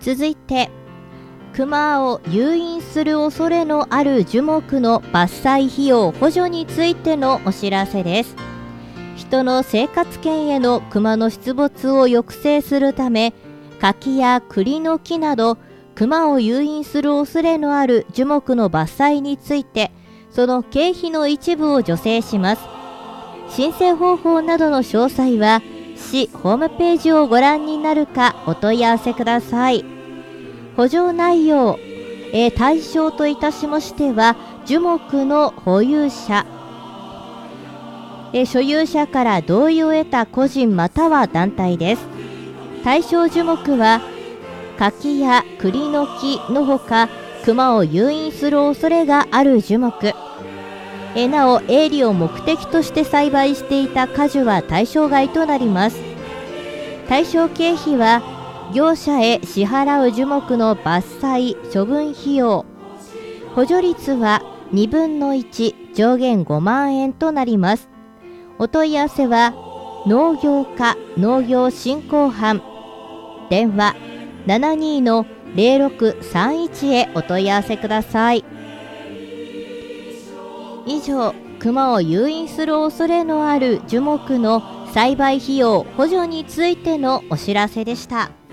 続いて、熊を誘引する恐れのある樹木の伐採費用補助についてのお知らせです。人の生活圏への熊の出没を抑制するため、柿や栗の木など熊を誘引する恐れのある樹木の伐採について、その経費の一部を助成します。申請方法などの詳細は市ホームページをご覧になるかお問い合わせください。補助内容、対象といたしましては、樹木の保有者、所有者から同意を得た個人または団体です。対象樹木は柿や栗の木のほか、熊を誘引する恐れがある樹木、なお営利を目的として栽培していた果樹は対象外となります。対象経費は業者へ支払う樹木の伐採処分費用、補助率は2分の1、上限5万円となります。お問い合わせは農業課農業振興班、電話 72-0631 へお問い合わせください。以上、熊を誘引する恐れのある樹木の栽培費用補助についてのお知らせでした。